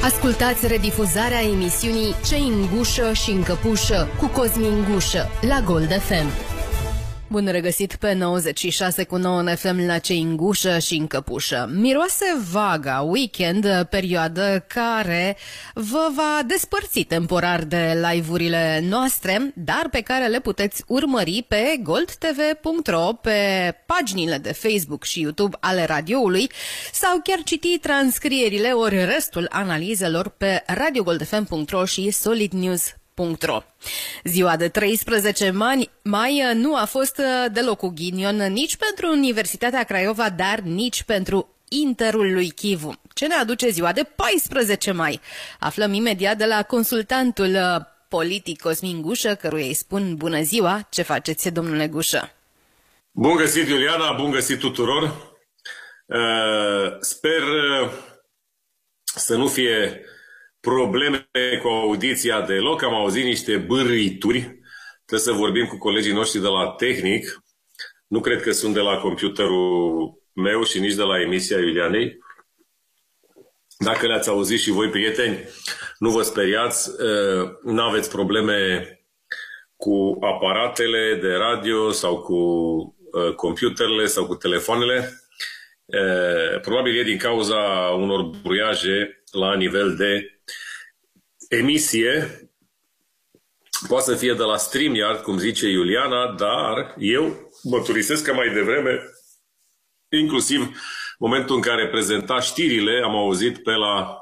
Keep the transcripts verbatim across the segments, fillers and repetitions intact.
Ascultați redifuzarea emisiunii Cei în gușă și în căpușă cu Cosmin Gușă la Gold F M. Bun regăsit pe nouăzeci și șase cu nouă F M la Cei în gușă și în căpușă. Miroase vaga weekend, perioadă care vă va despărți temporar de live-urile noastre, dar pe care le puteți urmări pe gold t v punct r o, pe paginile de Facebook și YouTube ale radioului, sau chiar citi transcrierile ori restul analizelor pe radio gold f m punct r o și solid news punct r o. Ziua de treisprezece mai, mai nu a fost deloc cu ghinion nici pentru Universitatea Craiova, dar nici pentru Interul lui Chivu. Ce ne aduce ziua de paisprezece mai? Aflăm imediat de la consultantul politic Cosmin Gușă, căruia îi spun bună ziua. Ce faceți, domnule Gușă? Bun găsit, Iuliana, bun găsit tuturor. Uh, sper uh, să nu fie probleme cu audiția deloc. Am auzit niște bârâituri. Trebuie să vorbim cu colegii noștri de la tehnic. Nu cred că sunt de la computerul meu și nici de la emisia Iulianei. Dacă le-ați auzit și voi, prieteni, nu vă speriați. Nu aveți probleme cu aparatele de radio sau cu computerele sau cu telefoanele. Probabil e din cauza unor bruiaje la nivel de emisie. Poate să fie de la StreamYard, cum zice Iuliana, dar eu mărturisesc că mai devreme, inclusiv momentul în care prezenta știrile, am auzit pe la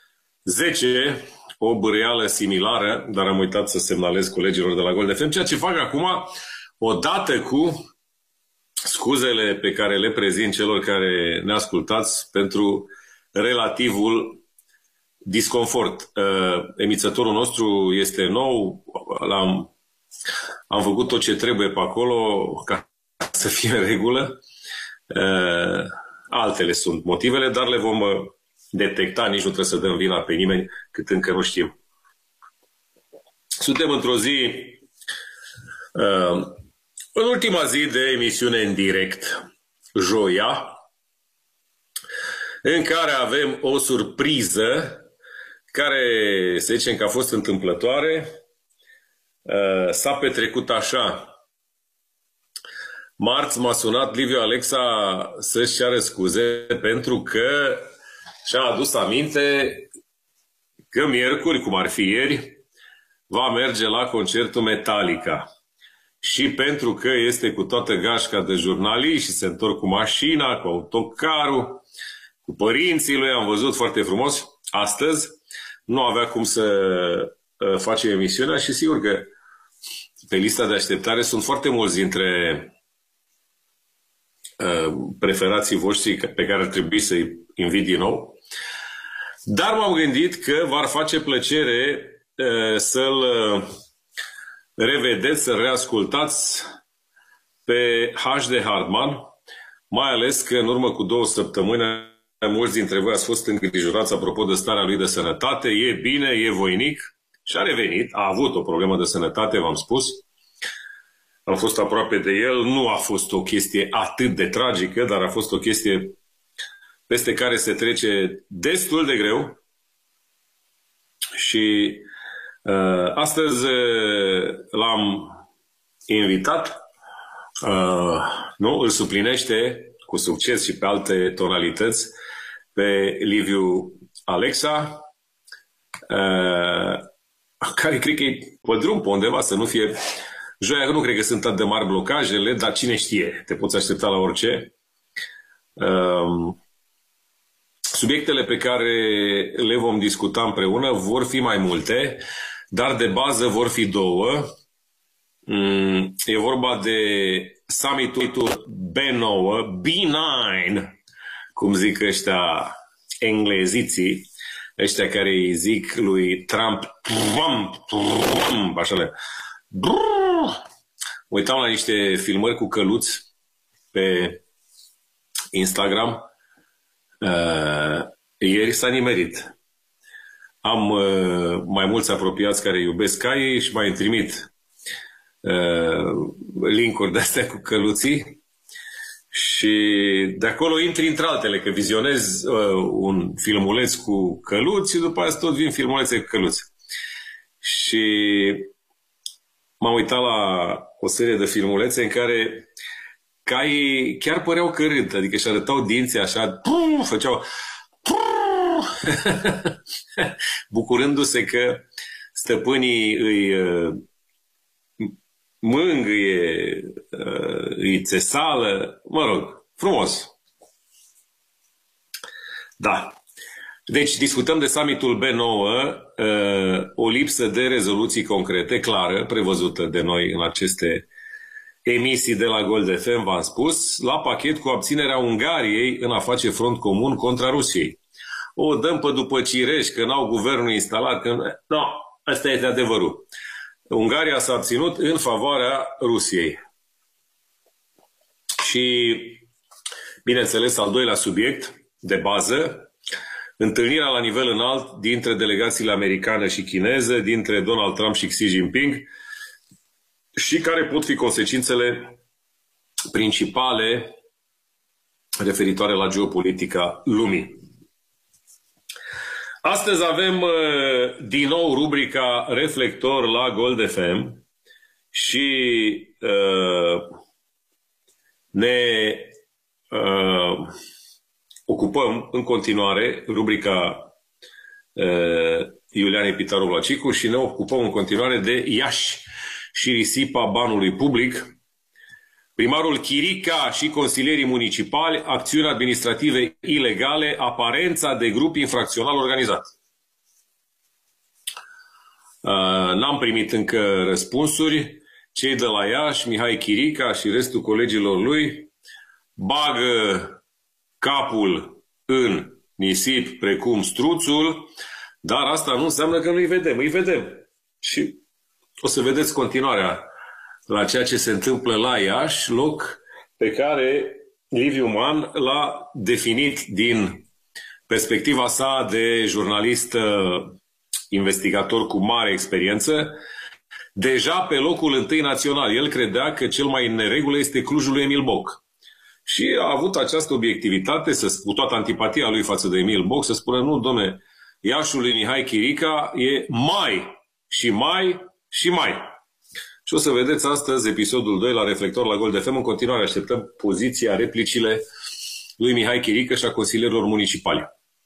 zece o bârâială similară, dar am uitat să semnalez colegilor de la Gold F M, ceea ce fac acum, odată cu scuzele pe care le prezint celor care ne ascultați pentru relativul disconfort. Uh, emițătorul nostru este nou, l-am, am făcut tot ce trebuie pe acolo ca să fie în regulă. Uh, altele sunt motivele, dar le vom detecta, nici nu trebuie să dăm vina pe nimeni cât încă nu știm. Suntem într-o zi, uh, în ultima zi de emisiune în direct, joia, în care avem o surpriză care, să zicem că a fost întâmplătoare. S-a petrecut așa. Marți m-a sunat Liviu Alexa să-și ceară scuze pentru că și-a adus aminte că miercuri, cum ar fi ieri, va merge la concertul Metallica. Și pentru că este cu toată gașca de jurnaliști și se întorc cu mașina, cu autocarul, cu părinții lui, am văzut foarte frumos. Astăzi nu avea cum să uh, facem emisiunea și sigur că pe lista de așteptare sunt foarte mulți dintre uh, preferații voștri pe care ar trebui să-i invit din nou. Dar m-am gândit că v-ar face plăcere uh, să-l uh, revedeți, să-l reascultați pe H D Hardman, mai ales că în urmă cu două săptămâni mulți dintre voi ați fost îngrijorați apropo de starea lui de sănătate. E bine, e voinic și a revenit. A avut o problemă de sănătate, v-am spus. Am fost aproape de el. Nu a fost o chestie atât de tragică, dar a fost o chestie peste care se trece destul de greu. Și uh, astăzi uh, l-am invitat. Uh, nu, îl suplinește cu succes și pe alte tonalități pe Liviu Alexa, uh, care cred că e pe drum pe undeva, să nu fie joia, nu cred că sunt atât de mari blocajele, dar cine știe, te poți aștepta la orice. Uh, subiectele pe care le vom discuta împreună vor fi mai multe, dar de bază vor fi două. Mm, e vorba de summitul B nouă, B nouă, cum zic ăștia engleziții, ăștia care îi zic lui Trump, Trump, Trump, așa le. Uitam la niște filmări cu căluți pe Instagram. Uh, ieri s-a nimerit. Am uh, mai mulți apropiați care iubesc caii și mai trimit uh, link-uri de-astea cu căluții Și de acolo intri între altele, că vizionezi uh, un filmuleț cu căluți și după aceea tot vin filmulețe cu căluți. Și m-am uitat la o serie de filmulețe în care caii chiar păreau că râd, adică își arătau dinții așa, pum, făceau pum, bucurându-se că stăpânii îi uh, mângâie, uh, îi țesală, mă rog, frumos. Da. Deci discutăm de summitul B nouă, uh, o lipsă de rezoluții concrete, clară, prevăzută de noi în aceste emisii de la Gold F M, v-am spus, la pachet cu abținerea Ungariei în a face front comun contra Rusiei. O dăm pe după cireș, că n-au guvernul instalat, că... No, ăsta este adevărul. Ungaria s-a abținut în favoarea Rusiei. Și, bineînțeles, al doilea subiect de bază, întâlnirea la nivel înalt dintre delegațiile americane și chineze, dintre Donald Trump și Xi Jinping, și care pot fi consecințele principale referitoare la geopolitica lumii. Astăzi avem din nou rubrica Reflector la Gold F M și uh, ne uh, ocupăm în continuare rubrica uh, Iulianei Pitaru-Vlacicu și ne ocupăm în continuare de Iași și risipa banului public. Primarul Chirica și consilierii municipali, acțiuni administrative ilegale, aparența de grup infracțional organizat. N-am primit încă răspunsuri. Cei de la Iași, Mihai Chirica și restul colegilor lui, bagă capul în nisip precum struțul, dar asta nu înseamnă că nu-i vedem. Îi vedem. Și o să vedeți continuarea la ceea ce se întâmplă la Iași, loc pe care Liviu Man l-a definit din perspectiva sa de jurnalist investigator cu mare experiență, deja pe locul întâi național. El credea că cel mai în neregulă este Clujul lui Emil Boc. Și a avut această obiectivitate, să, cu toată antipatia lui față de Emil Boc, să spună, nu, domne, Iașul lui Mihai Chirica e mai și mai și mai. Și o să vedeți astăzi episodul doi la Reflector la Gold F M. În continuare așteptăm poziția, replicile lui Mihai Chirică și a consilierilor municipali.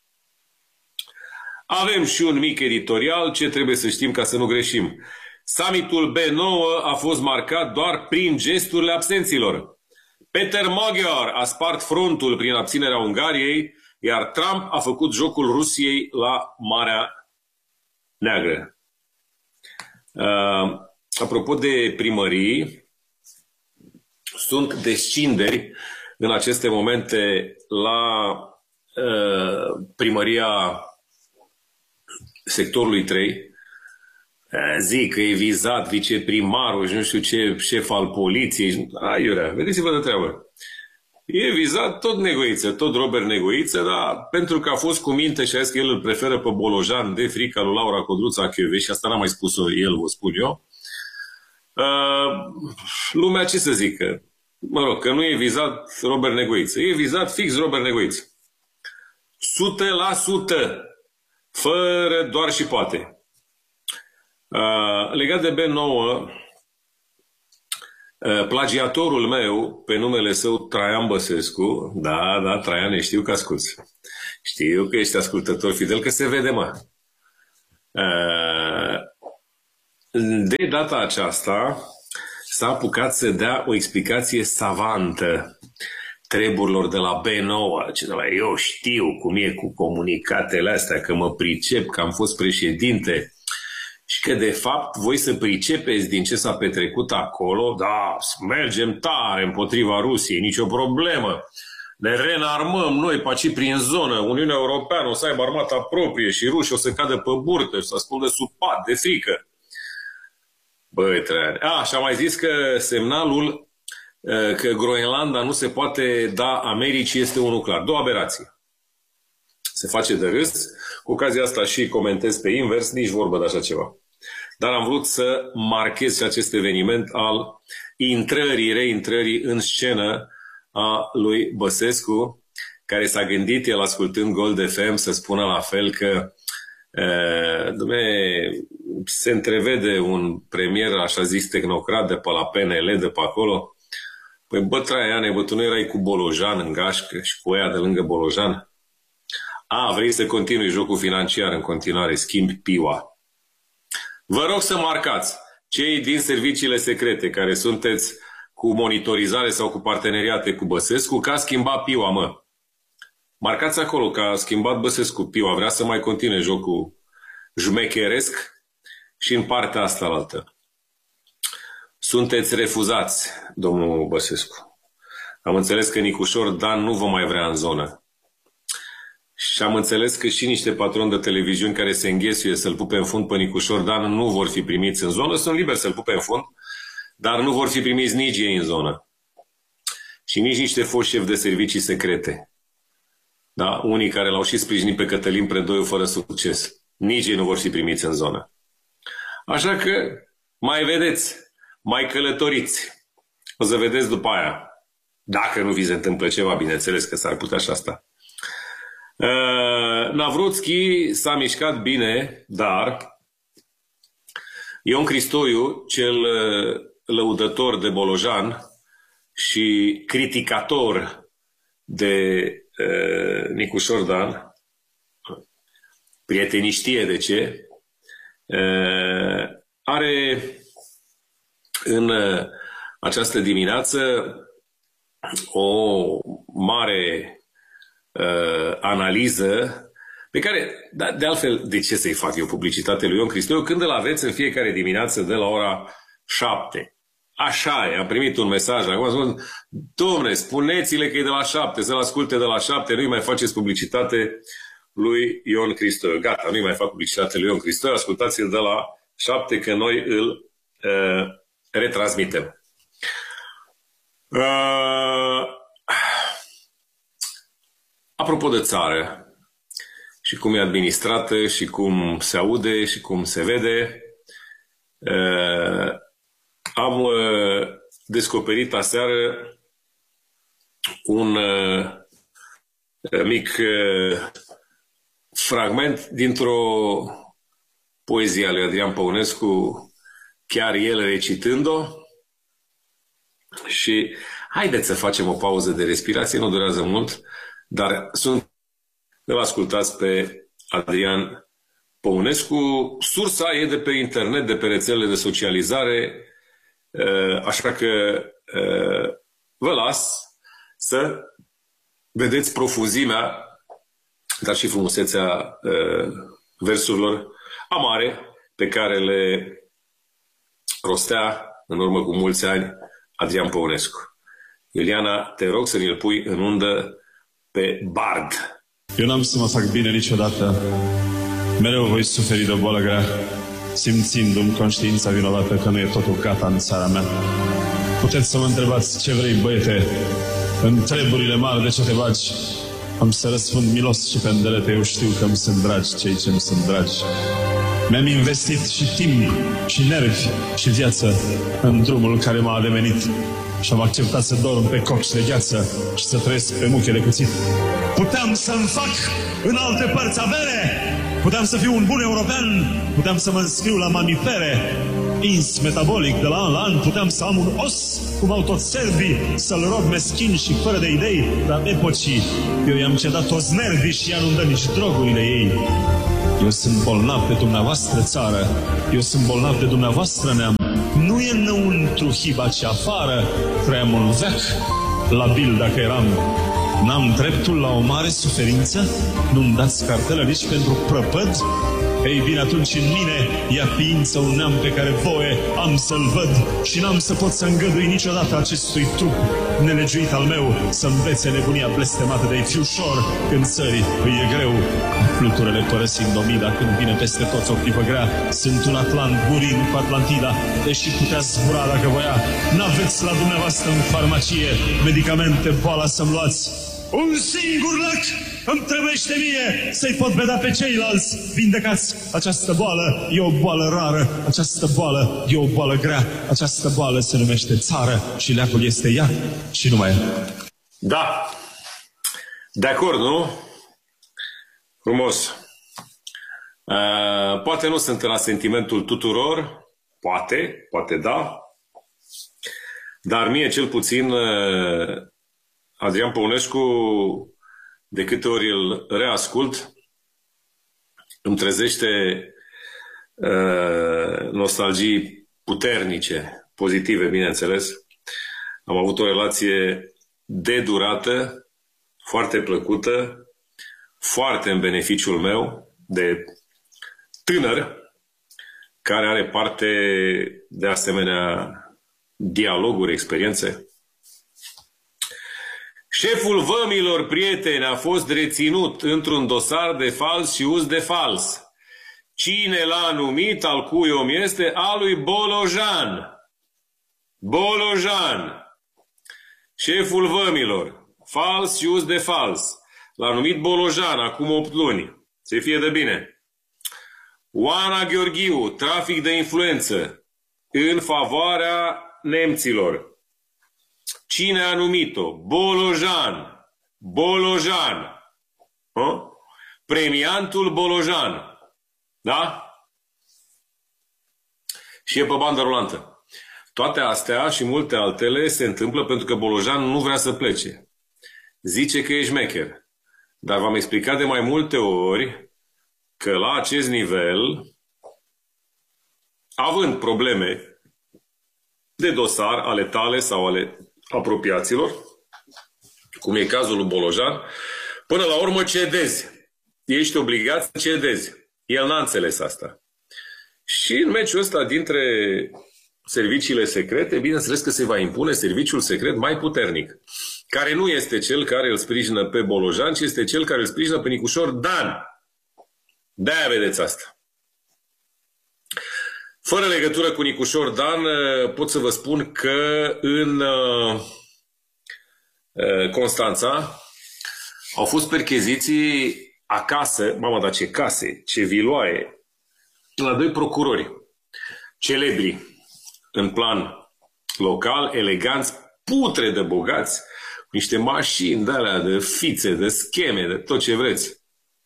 Avem și un mic editorial, ce trebuie să știm ca să nu greșim. Summitul B nouă a fost marcat doar prin gesturile absenților. Peter Magyar a spart frontul prin abținerea Ungariei, iar Trump a făcut jocul Rusiei la Marea Neagră. Uh, Apropo de primării, sunt descinderi în aceste momente la uh, primăria sectorului trei. Uh, zic că e vizat viceprimarul și nu știu ce șef al poliției. Aiurea, vedeți-vă de treabă. E vizat tot Negoiță, tot Robert Negoiță, dar pentru că a fost cu minte și a zis că el îl preferă pe Bolojan de frica lui Laura Codruța Chiove, și asta n-a mai spus-o el, vă spun eu. Uh, lumea ce să zică? Mă rog, că nu e vizat Robert Negoiță. E vizat fix Robert Negoiță. Sute la sută. Fără doar și poate. Uh, legat de B nouă, uh, plagiatorul meu, pe numele său Traian Băsescu, da, da, Traian, știu că asculți. Știu că ești ascultător fidel, că se vede, mă. Uh, De data aceasta s-a apucat să dea o explicație savantă treburilor de la B nouă. Eu știu cum e cu comunicatele astea, că mă pricep, că am fost președinte și că de fapt voi să pricepeți din ce s-a petrecut acolo. Da, mergem tare împotriva Rusiei, nicio problemă. Ne reînarmăm noi pe aici prin zonă. Uniunea Europeană o să aibă armata proprie și rușii o să cadă pe burtă și să asculdă sub pat de frică. Băi, Traian. A, și am mai zis că semnalul că Groenlanda nu se poate da Americii este unul clar. Două aberații. Se face de râs. Cu ocazia asta și comentez pe invers, nici vorbă de așa ceva. Dar am vrut să marchez și acest eveniment al intrării, reintrării în scenă a lui Băsescu, care s-a gândit el ascultând Gold F M să spună la fel că uh, dumne, se întrevede un premier, așa zis, tehnocrat de pe la P N L, de pe acolo. Păi bă, Traiane, bă, tu nu erai cu Bolojan în gașcă și cu ea de lângă Bolojan? A, vrei să continui jocul financiar în continuare, schimbi piua. Vă rog să marcați cei din serviciile secrete care sunteți cu monitorizare sau cu parteneriate cu Băsescu, că a schimbat piua, mă. Marcați acolo că a schimbat Băsescu piua, vrea să mai continue jocul jmecheresc și în partea asta altă. Sunteți refuzați, domnul Băsescu. Am înțeles că Nicușor Dan nu vă mai vrea în zonă. Și am înțeles că și niște patroni de televiziuni care se înghesuie să-l pupe în fund pe Nicușor Dan nu vor fi primiți în zonă. Sunt liberi să-l pupe în fund, dar nu vor fi primiți nici ei în zonă. Și nici niște foști șefi de servicii secrete. Da? Unii care l-au și sprijinit pe Cătălin Predoiu fără succes. Nici ei nu vor fi primiți în zonă. Așa că mai vedeți, mai călătoriți. O să vedeți după aia. Dacă nu vi se întâmplă ceva, bineînțeles că s-ar putea și asta. Uh, Navrutski s-a mișcat bine, dar Ion Cristoiu, cel uh, lăudător de Bolojan și criticator de uh, Nicușor Dan, prietenii știe de ce, uh, are în uh, această dimineață o mare uh, analiză pe care, da, de altfel, de ce să-i fac eu publicitate lui Ion Cristoiu când îl aveți în fiecare dimineață de la ora șapte. Așa e, am primit un mesaj acum, spun, dom'le, spuneți-le că e de la șapte, să-l asculte de la șapte, nu-i mai faceți publicitate lui Ion Cristoiu. Gata, nu-i mai fac publicitate lui Ion Cristoiu, ascultați-l de la șapte că noi îl uh, retransmitem. Uh, apropo de țară și cum e administrată și cum se aude și cum se vede, uh, am uh, descoperit aseară un uh, mic uh, fragment dintr-o poezie a lui Adrian Păunescu, chiar el recitând-o. Și haideți să facem o pauză de respirație, nu durează mult, dar sunt, îl ascultați pe Adrian Păunescu. Sursa e de pe internet, de pe rețelele de socializare, așa că vă las să vedeți profunzimea, dar și frumusețea versurilor amare pe care le rostea în urmă cu mulți ani Adrian Păunescu. Iuliana, te rog să ne-l pui în undă pe bard. Eu n-am să mă fac bine niciodată. Mereu voi suferi de o boală grea, simțindu-mi conștiința vinovată că nu e totul gata în țara mea. Puteți să mă întrebați ce vrei, băiete, în treburile mari de ce te bagi. Am să răspund milos și pendelete, eu știu că îmi sunt dragi cei ce îmi sunt dragi. Mi-am investit și timp, și nervi, și viață în drumul care m-a ademenit și am acceptat să dorm pe coci de gheață și să trăiesc pe muche de cuțit. Puteam să-mi fac în alte părți avere, puteam să fiu un bun european, puteam să mă înscriu la mamifere, ins metabolic de la an la an, puteam să am un os, cum au toți serbii, să-l rog meschin și fără de idei, dar epocii, eu i-am cedat toți nervii și ea nu-mi dă nici drogurile ei. Eu sunt bolnav de dumneavoastră țară, eu sunt bolnav de dumneavoastră neam. Nu e înăuntru hiba, ci afară. Trăiam un veac, labil dacă eram. N-am dreptul la o mare suferință? Nu-mi dați cartelă nici pentru prăpăd? Ei bine, atunci în mine ia ființă un neam pe care voie am să-l văd și n-am să pot să îngădui niciodată acestui trup nelegiuit al meu să învețe nebunia blestemată de-i fi ușor când țării îi e greu. Fluturele părăsind omida când vine peste toți o clipă grea, sunt un atlant murind cu Atlantida, deși putea zbura dacă voia. N-aveți la dumneavoastră în farmacie medicamente, boala să-mi luați. Un singur lac îmi trebuiește mie să-i pot vedea pe ceilalți vindecați. Această boală e o boală rară, această boală e o boală grea, această boală se numește țară și leacul este ea și numai ea. Da. De acord, nu? Frumos. Uh, poate nu sunt la sentimentul tuturor, poate, poate da, dar mie cel puțin uh, Adrian Păunescu, de câte ori îl reascult, îmi trezește uh, nostalgii puternice, pozitive, bineînțeles. Am avut o relație de durată, foarte plăcută, foarte în beneficiul meu, de tânăr, care are parte de asemenea dialoguri, experiențe. Șeful vămilor, prieteni, a fost reținut într-un dosar de fals și uz de fals. Cine l-a numit, al cui om este? Al lui Bolojan. Bolojan. Șeful vămilor, fals și uz de fals. L-a numit Bolojan acum opt luni. Să fie de bine. Oana Gheorghiu, trafic de influență în favoarea nemților. Cine a numit-o? Bolojan. Bolojan. Hă? Premiantul Bolojan. Da? Și e pe bandă rulantă. Toate astea și multe altele se întâmplă pentru că Bolojan nu vrea să plece. Zice că e șmecher. Dar v-am explicat de mai multe ori că la acest nivel, având probleme de dosar ale tale sau ale apropiaților, cum e cazul lui Bolojan, până la urmă cedezi. Ești obligat să cedezi. El n-a înțeles asta. Și în meciul ăsta dintre serviciile secrete, bineînțeles că se va impune serviciul secret mai puternic, care nu este cel care îl sprijină pe Bolojan, ci este cel care îl sprijină pe Nicușor Dan. De-aia vedeți asta. Fără legătură cu Nicușor Dan, pot să vă spun că în Constanța au fost percheziții acasă, mamă, dar ce case, ce viloaie, la doi procurori celebri în plan local, eleganți, putre de bogați, cu niște mașini de alea, de fițe, de scheme, de tot ce vreți.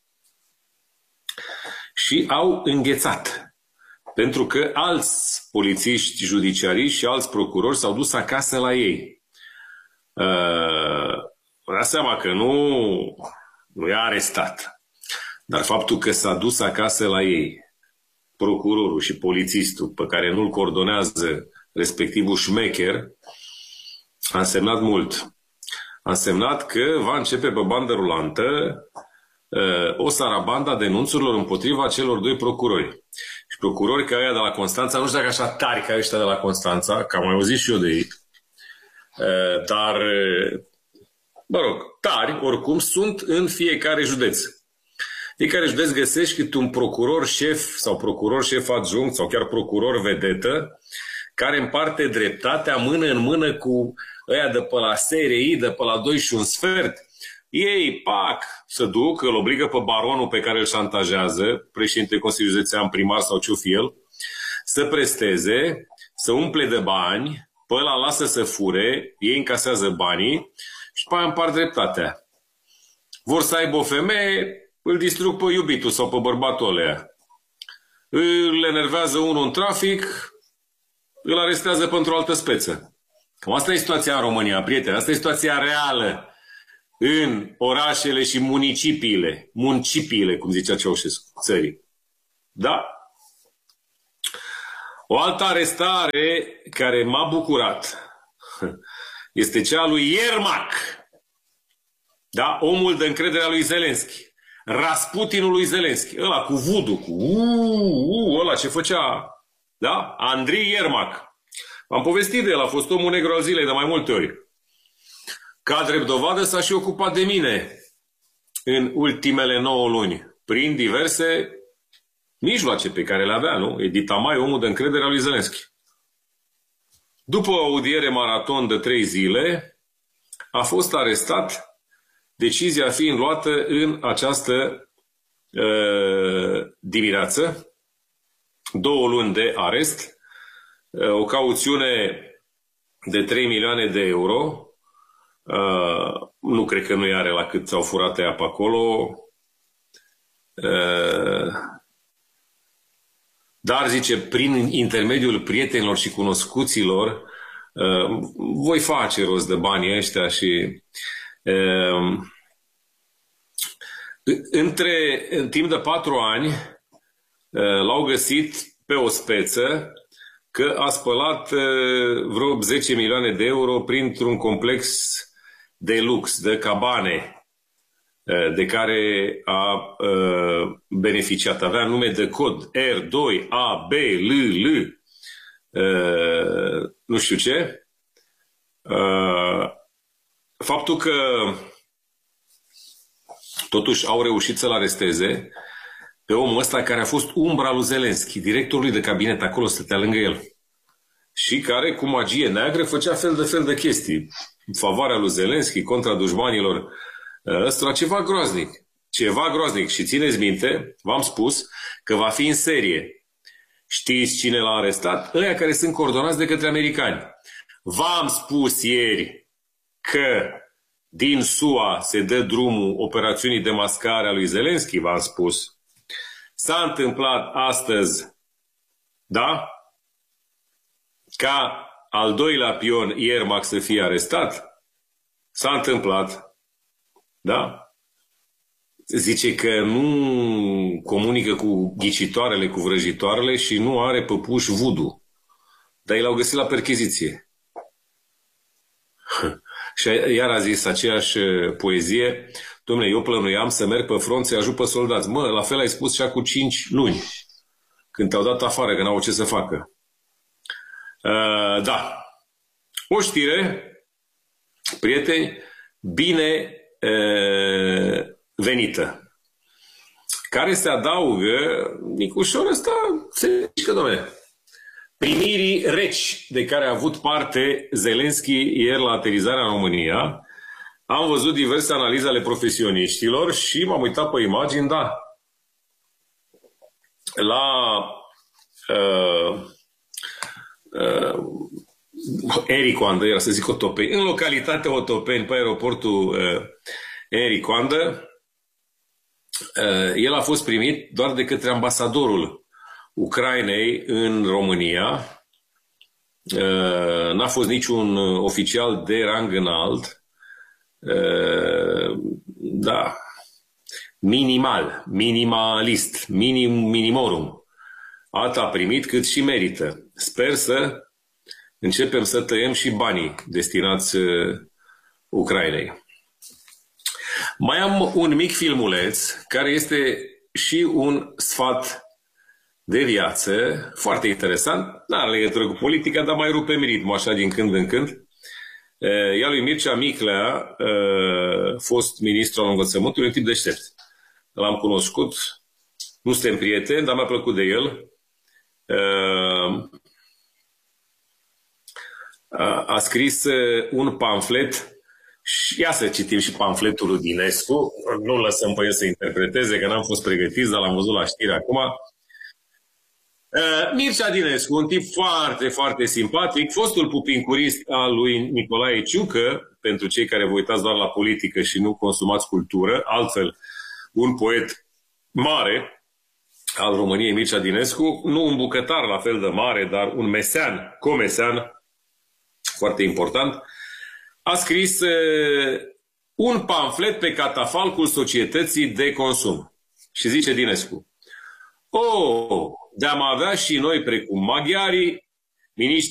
Și au înghețat. Pentru că alți polițiști judiciariști și alți procurori s-au dus acasă la ei. Uh, vă dați seama că nu, nu i-a arestat. Dar faptul că s-a dus acasă la ei, procurorul și polițistul, pe care nu-l coordonează respectivul șmecher, a însemnat mult. A însemnat că va începe pe bandă rulantă o sarabanda denunțurilor împotriva celor doi procurori. Și procurori ca ăia de la Constanța, nu știu dacă așa tari ca ăștia de la Constanța, că am mai auzit și eu de ei, dar, mă rog, tari, oricum, sunt în fiecare județ. Fiecare județ găsești câte un procuror șef sau procuror șef adjunct sau chiar procuror vedetă care împarte dreptatea mână în mână cu ăia de pe la S R I, de pe la doi și un sfert. Ei, pac, să duc, îl obligă pe baronul pe care îl șantajează, președintele Consiliului Județean, primar sau ce-o fi el, să presteze, să umple de bani, pe ăla lasă să fure, ei încasează banii și pe aia împart dreptatea. Vor să aibă o femeie, îl distrug pe iubitul sau pe bărbatul ălea. Îl enervează unul în trafic, îl arestează pentru o altă speță. Cam asta e situația în România, prieteni. Asta e situația reală în orașele și municipiile, municipiile, cum zicea Ceaușescu, țării. Da? O altă arestare care m-a bucurat este cea lui Iermac. Da? Omul de încredere a lui Zelenski. Rasputinul lui Zelenski. Ăla cu vudu, cu uuu, ăla ce făcea. Da? Andrei Iermac. Am povestit de el, a fost omul negru al zilei de mai multe ori. Ca drept dovadă s-a și ocupat de mine în ultimele nouă luni, prin diverse mijloace pe care le avea, nu? Edita Mai, omul de încredere al lui Zelenski. După o audiere maraton de trei zile, a fost arestat, decizia fiind luată în această uh, dimineață, două luni de arest, uh, o cauțiune de trei milioane de euro, Uh, nu cred că nu i are la cât s-au furat ea pe acolo. Uh, dar, zice, prin intermediul prietenilor și cunoscuților, uh, voi face rost de banii ăștia și uh, între, în timp de patru ani uh, l-au găsit pe o speță că a spălat uh, vreo zece milioane de euro printr-un complex de lux, de cabane, uh, de care a uh, beneficiat. Avea nume de cod R doi A B L L, uh, nu știu ce. Uh, faptul că totuși au reușit să-l aresteze pe omul ăsta care a fost umbra lui Zelenski, directorului de cabinet, acolo stătea lângă el. Și care, cu magie neagră, făcea fel de fel de chestii. În favoarea lui Zelenski, contra dușmanilor ăstora, ceva groaznic. Ceva groaznic. Și țineți minte, v-am spus că va fi în serie. Știți cine l-a arestat? Ăia care sunt coordonați de către americani. V-am spus ieri că din S U A se dă drumul operațiunii de mascare a lui Zelenski, v-am spus. S-a întâmplat astăzi, da? Ca al doilea pion Iermac să fie arestat? S-a întâmplat, da? Zice că nu comunică cu ghicitoarele, cu vrăjitoarele și nu are păpuși voodoo. Dar ei l-au găsit la percheziție. Și iar a zis aceeași poezie: dom'le, eu plănuiam să merg pe front să-i ajut pe soldați. Mă, la fel ai spus și acum cinci luni, când te-au dat afară, că n-au ce să facă. Uh, da. O știre, prieteni, bine uh, venită, care se adaugă, Nicușor ăsta se zice, dom'le, primirii reci de care a avut parte Zelenski ieri la aterizarea în România. Am văzut diverse analize ale profesioniștilor și m-am uitat pe imagini, da. La uh, uh, Henri Coandă, era să zic Otopeni, în localitatea Otopeni, pe aeroportul uh, Henri Coandă, uh, el a fost primit doar de către ambasadorul Ucrainei în România. N-a fost niciun oficial de rang înalt. Da. Minimal, minimalist, minim, minimorum. Atât a primit cât și merită. Sper să începem să tăiem și banii destinați Ucrainei. Mai am un mic filmuleț care este și un sfat de viață, foarte interesant, n-are legătură cu politica, dar mai rupe ritmul așa din când în când. E al lui Mircea Miclea, fost ministru al învățământului, un tip deștept. L-am cunoscut, nu suntem prieteni, dar mi-a plăcut de el. A scris un pamflet și ia să citim și pamfletul lui Dinescu. Nu lăsăm pe el să interpreteze, că n-am fost pregătiți, dar l-am văzut la știri acum. Uh, Mircea Dinescu, un tip foarte, foarte simpatic, fostul pupincurist al lui Nicolae Ciucă, pentru cei care vă uitați doar la politică și nu consumați cultură, altfel un poet mare al României, Mircea Dinescu, nu un bucătar la fel de mare, dar un mesean, comesean, foarte important, a scris uh, un pamflet pe catafalcul societății de consum. Și zice Dinescu: oh, de-am avea și noi, precum maghiarii, miniștri